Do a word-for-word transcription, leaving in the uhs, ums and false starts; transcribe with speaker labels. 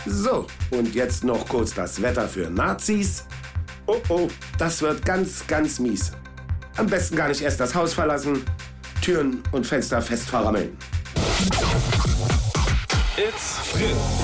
Speaker 1: So, und jetzt noch kurz das Wetter für Nazis. Oh oh, das wird ganz, ganz mies. Am besten gar nicht erst das Haus verlassen, Türen und Fenster fest verrammeln.
Speaker 2: It's Fritz.